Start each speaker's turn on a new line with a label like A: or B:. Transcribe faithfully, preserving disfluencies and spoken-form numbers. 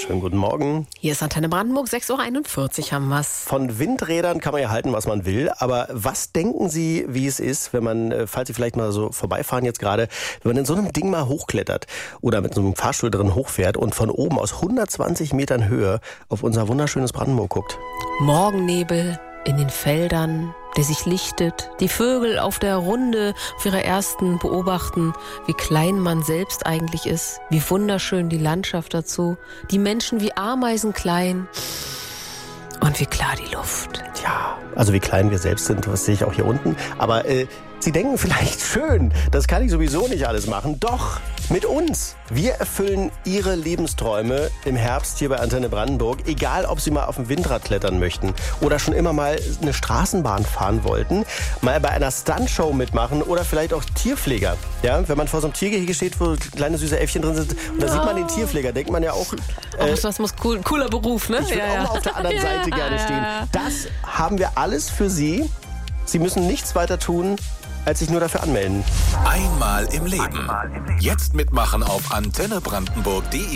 A: Schönen guten Morgen.
B: Hier ist Antenne Brandenburg, sechs Uhr einundvierzig haben wir's.
A: Von Windrädern kann man ja halten, was man will. Aber was denken Sie, wie es ist, wenn man, falls Sie vielleicht mal so vorbeifahren jetzt gerade, wenn man in so einem Ding mal hochklettert oder mit so einem Fahrstuhl drin hochfährt und von oben aus hundertzwanzig Metern Höhe auf unser wunderschönes Brandenburg guckt?
B: Morgennebel in den Feldern, der sich lichtet. Die Vögel auf der Runde auf ihrer ersten beobachten, wie klein man selbst eigentlich ist. Wie wunderschön die Landschaft dazu. Die Menschen wie Ameisen klein. Und wie klar die Luft.
A: Ja, also wie klein wir selbst sind, das sehe ich auch hier unten. Aber äh, Sie denken vielleicht, schön, das kann ich sowieso nicht alles machen. Doch, mit uns. Wir erfüllen Ihre Lebensträume im Herbst hier bei Antenne Brandenburg. Egal, ob Sie mal auf dem Windrad klettern möchten oder schon immer mal eine Straßenbahn fahren wollten, mal bei einer Stuntshow mitmachen oder vielleicht auch Tierpfleger. Ja, wenn man vor so einem Tiergehege steht, wo kleine süße Äffchen drin sind und da sieht man den Tierpfleger, denkt man ja auch...
B: Äh, oh, das muss cool, cooler Beruf, ne?
A: Ich will
B: ja,
A: auch
B: ja.
A: mal auf der anderen Seite gerne stehen. Das haben wir alles für Sie. Sie müssen nichts weiter tun, als sich nur dafür anmelden.
C: Einmal im Leben. Jetzt mitmachen auf antenne brandenburg punkt de.